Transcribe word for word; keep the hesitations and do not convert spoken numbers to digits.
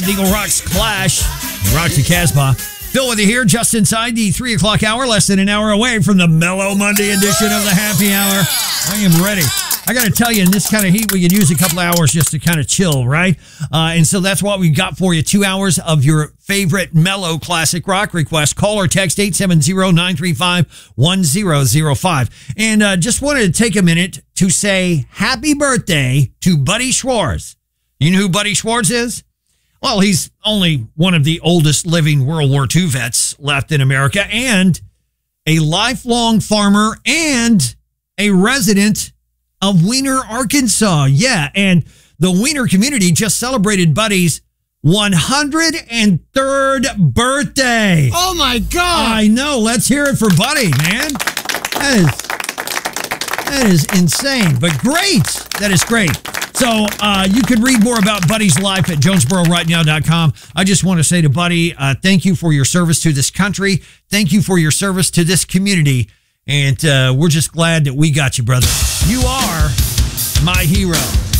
Eagle Rocks Clash. Rock to Casbah. Phil with you here, just inside the three o'clock hour, less than an hour away from the Mellow Monday edition of the Happy Hour. I am ready. I got to tell you, in this kind of heat, we could use a couple hours just to kind of chill, right? Uh, and so that's what we got for you. Two hours of your favorite mellow classic rock request. Call or text eight seven zero, nine three five, one zero zero five. And uh, just wanted to take a minute to say happy birthday to Buddy Schwartz. You know who Buddy Schwartz is? Well, he's only one of the oldest living World War Two vets left in America and a lifelong farmer and a resident of Weiner, Arkansas. Yeah, and the Weiner community just celebrated Buddy's one hundred third birthday. Oh, my God. I know. Let's hear it for Buddy, man. That is, that is insane, but great. That is great. So uh, you can read more about Buddy's life at jonesboro right now dot com. I just want to say to Buddy, uh, thank you for your service to this country. Thank you for your service to this community. And uh, we're just glad that we got you, brother. You are my hero.